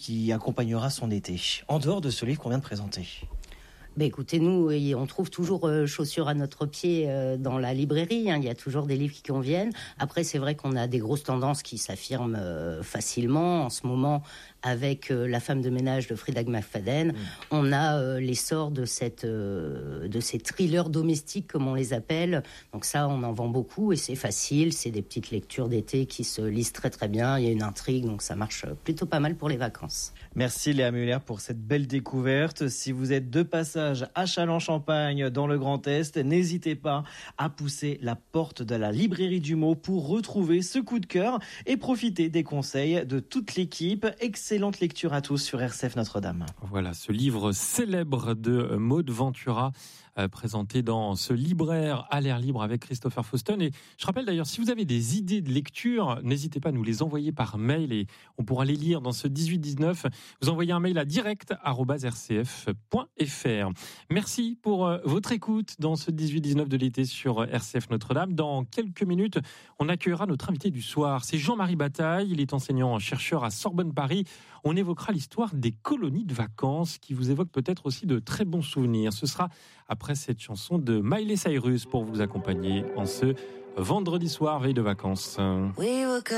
qui accompagnera son été, en dehors de ce livre qu'on vient de présenter? Écoutez, nous, on trouve toujours chaussures à notre pied dans la librairie. Il y a toujours des livres qui conviennent. Après, c'est vrai qu'on a des grosses tendances qui s'affirment facilement. En ce moment, avec La femme de ménage de Frida McFadden, on a l'essor de ces thrillers domestiques, comme on les appelle. Donc ça, on en vend beaucoup et c'est facile. C'est des petites lectures d'été qui se lisent très très bien. Il y a une intrigue, donc ça marche plutôt pas mal pour les vacances. Merci Léa Muller pour cette belle découverte. Si vous êtes de passage à Châlons-Champagne dans le Grand Est, n'hésitez pas à pousser la porte de la librairie du mot pour retrouver ce coup de cœur et profiter des conseils de toute l'équipe. Excellente lecture à tous sur RCF Notre-Dame. Voilà, ce livre célèbre de Maud Ventura, présenté dans ce libraire à l'air libre avec Christopher Fauston. Et je rappelle d'ailleurs, si vous avez des idées de lecture, n'hésitez pas à nous les envoyer par mail et on pourra les lire dans ce 18-19. Vous envoyez un mail à direct@rcf.fr. Merci pour votre écoute dans ce 18-19 de l'été sur RCF Notre-Dame. Dans quelques minutes, on accueillera notre invité du soir. C'est Jean-Marie Bataille. Il est enseignant-chercheur à Sorbonne Paris. On évoquera l'histoire des colonies de vacances qui vous évoquent peut-être aussi de très bons souvenirs. Ce sera après cette chanson de Miley Cyrus pour vous accompagner en ce vendredi soir, veille de vacances.